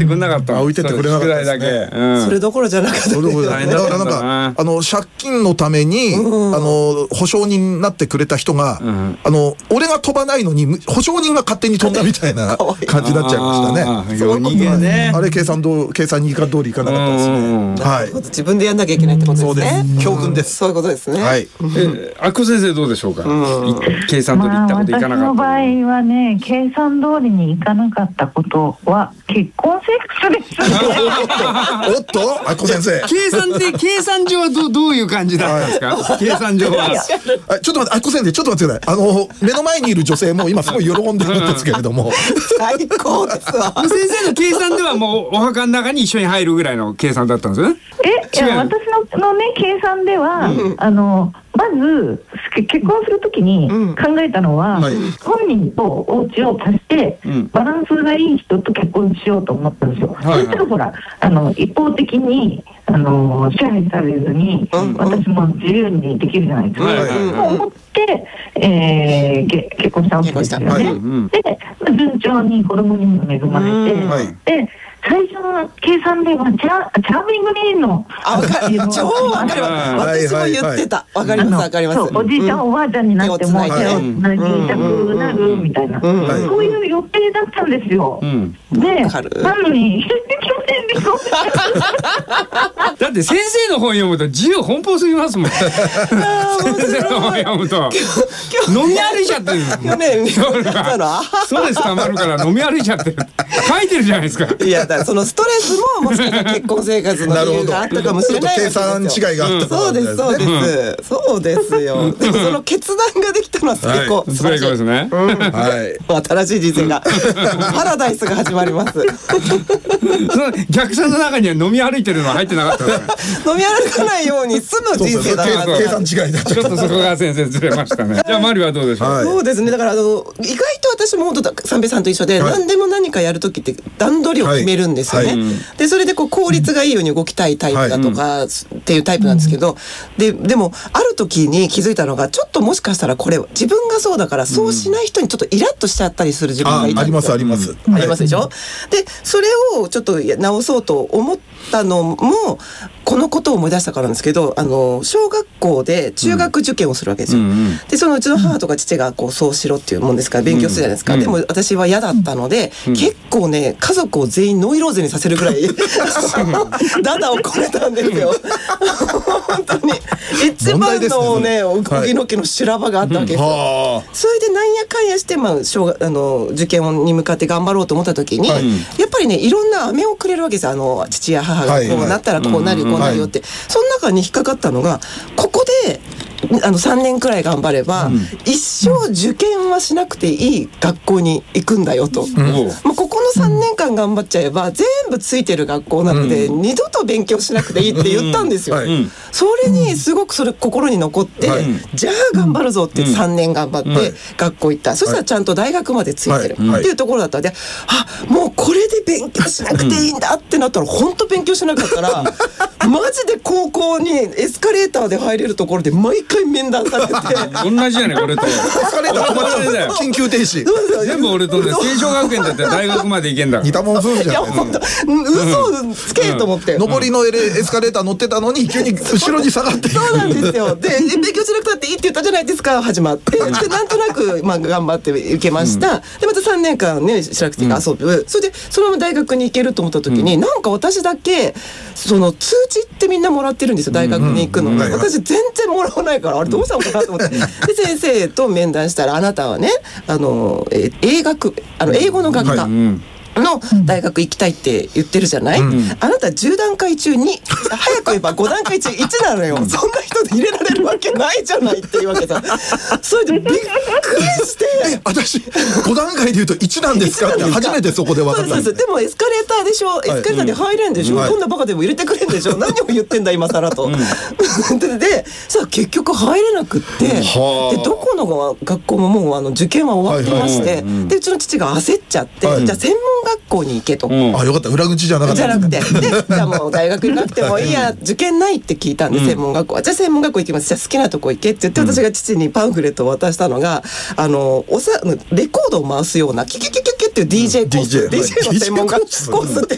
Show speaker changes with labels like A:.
A: くれなかったの。
B: 置いてってくれなかったですね。
A: 宿題だけ。
C: それどころじゃなかった。
B: だからなんか借金のために保証人になってくれた人が俺が飛ばないのに保証人が勝手に飛んだみたいな感じになっちゃいましたね。
A: 夜逃げね。あれ
B: 計算に通りいかなかったですね。はい。
C: 自分でやんなきゃいけないってことですね。
B: そうです。教訓です。
C: そういうことですね。
B: はい。
A: あっこ先生どうでしょうか。計算通りいったこといかなかった。
D: 私の場合はね、計算通りにいかなかったことは結婚生活です。
B: おっと、あっこ先生。
A: 計算上はどういう感じだったんですか。計算上は。
B: ちょっと待って、あっこ先生、ちょっと待ってください。目の前にいる女性も今すごい喜んでるんですけれども。
C: 最高ですわ。
A: 先生の計算ではもうお墓の中に一緒に入るぐらいの計算だったんですよね。
D: いや、私のね計算では、まず結婚するときに考えたのは、本人とお家を足してバランスがいい人と結婚しようと思ったんですよ。そしたらほら一方的に支配されずに私も自由にできるじゃないですか。そう思って結婚したわけですよね。で順調に子供にも恵まれて、で最初の計算ではチャーミングにの
C: 超わかります。私も言ってた。わかりますわかります。
D: おじいちゃんおばあちゃんになっても手をつなぎたくなるみたいな、そういう予定だったんですよ。でなのに
A: だって先生の本読むと自由奔放すぎますもん。先生の本読むと飲み歩いちゃってる。そうです、たまるから飲み歩いちゃってる。書いてるじゃないですか。
C: いや、だからそのストレスももしかしたら結婚生活の理由があったかもしれない
B: 計算違いがあった。
C: そうですそうです。そうですよ。でもその決断ができたのは最高。
A: 最高ですね。
B: はい。
C: 新しい人生がパラダイスが始まります。
A: その逆算の中には飲み歩いてるのは入ってなかったですか。
C: 飲み歩かないように済む人生だな。
B: 計算違いだ。
A: ちょっとそこが先生ずれましたね。じゃあマリはどうでしょう。
C: そうですね。だから意外と私も本当三平さんと一緒で何でも何かやるときって段取りを決めるんですよね。でそれで効率がいいように動きたいタイプだとかっていうタイプなんですけど、でもある時に気づいたのが、ちょっともしかしたらこれ自分がそうだからそうしない人にちょっとイラッとしちゃったりする自分がいたんですよ。
B: あります
C: ありますでしょ。でそれをちょっと直そうと思ったのもこのことを思い出したからなんですけど、小学校で中学受験をするわけですよ。でそのうちの母とか父がそうしろっていうもんですから勉強するじゃないですか。でも私は嫌だったので、結構ね家族を全員ノイローゼにさせるぐらいダダをこねたんですよ。本当に一番のねおぎのきの修羅場があったわけですよ。それでなんやかんやして受験に向かって頑張ろうと思った時に、やっぱりねいろんな飴をくれるわけですよ。父や母がこうなったらこうなるこうなるよって。その中に引っかかったのが、ここで3年くらい頑張れば、一生受験はしなくていい学校に行くんだよと、もうここの3年間頑張っちゃえば全部ついてる学校なので、二度と勉強しなくていいって言ったんですよ。それにすごく心に残って、じゃあ頑張るぞって3年頑張って学校行った。そしたらちゃんと大学までついてるっていうところだったので、もうこれで勉強しなくていいんだってなったら本当勉強しなかったらマジで高校にエスカレーターで入れるところで毎回面談されて
A: 同じじゃない俺と。エスカレーター止まってる緊急停止。全部俺とね、清少学園だって大学まで行けんだ。
B: 似たもん夫婦じゃん。
C: 嘘つけと思って。
B: 上りのエスカレーター乗ってたのに急に後ろに下がって。
C: そうなんですよ。で勉強しなくたっていいって言ったじゃないですか始まって、でなんとなく頑張って受けました。でまた3年間ねしなくていいから遊ぶ。それでそのまま大学に行けると思った時に、なんか私だけその通知ってみんなもらってるんですよ、大学に行くの。私全然もらわないから、あれどうしたのかなと思って。で先生と面談したら、あなたはね英語の学科の大学行きたいって言ってるじゃない、あなた10段階中に早く言えば5段階中1なのよ。そんな人で入れられるわけないじゃないっていうわけさ。それでびっくりして
B: 私5段階で言うと1なんですかって初めてそこで分かったんです。
C: でもエスカレーターでしょ、エスカレーターで入れんでしょ、どんなバカでも入れてくれんでしょ、何を言ってんだ今更と。でさあ結局入れなくって、でどこの学校ももう受験は終わってまして、でうちの父が焦っちゃって、じゃあ専門学校に行けと。
B: あ、よかった、裏口じゃなかった。
C: じゃなくて、じゃあもう大学行かなくてもいいや、受験ないって聞いたんで、専門学校。じゃあ専門学校行きます。じゃあ好きなとこ行けって言って、私が父にパンフレットを渡したのが、レコードを回すようなキュキュキュキュキュっていう DJ コース、DJ の専門学コースって